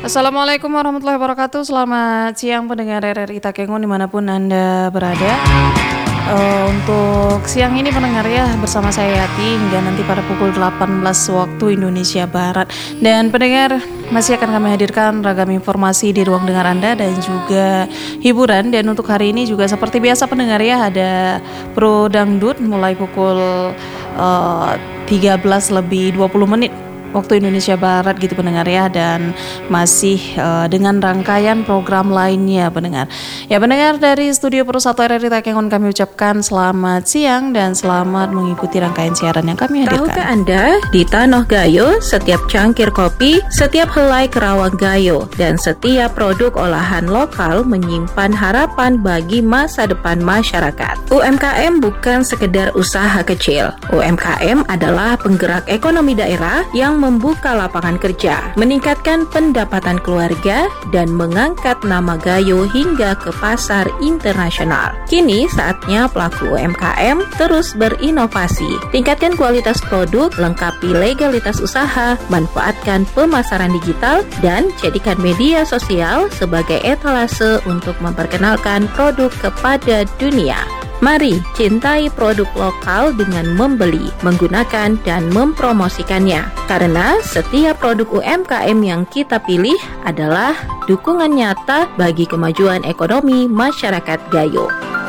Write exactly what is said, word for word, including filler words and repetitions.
Assalamualaikum warahmatullahi wabarakatuh. Selamat siang pendengar R R I Takengon dimanapun Anda berada. Uh, untuk siang ini pendengar ya, bersama saya Yati hingga nanti pada pukul delapan belas waktu Indonesia Barat. Dan pendengar, masih akan kami hadirkan ragam informasi di ruang dengar Anda dan juga hiburan. Dan untuk hari ini juga seperti biasa pendengar ya, ada Pro Dangdut mulai pukul uh, tiga belas lebih dua puluh menit waktu Indonesia Barat gitu pendengar ya, dan masih uh, dengan rangkaian program lainnya pendengar. Ya pendengar, dari Studio Pro satu R R I Takengon kami ucapkan selamat siang dan selamat mengikuti rangkaian siaran yang kami hadirkan. Tahukah Anda, di Tanoh Gayo, setiap cangkir kopi, setiap helai kerawang gayo, dan setiap produk olahan lokal menyimpan harapan bagi masa depan masyarakat. U M K M bukan sekedar usaha kecil. U M K M adalah penggerak ekonomi daerah yang membuka lapangan kerja, meningkatkan pendapatan keluarga, dan mengangkat nama Gayo hingga ke pasar internasional. Kini saatnya pelaku U M K M terus berinovasi, tingkatkan kualitas produk, lengkapi legalitas usaha, manfaatkan pemasaran digital, dan jadikan media sosial sebagai etalase untuk memperkenalkan produk kepada dunia. Mari cintai produk lokal dengan membeli, menggunakan, dan mempromosikannya. Karena setiap produk U M K M yang kita pilih adalah dukungan nyata bagi kemajuan ekonomi masyarakat Gayo.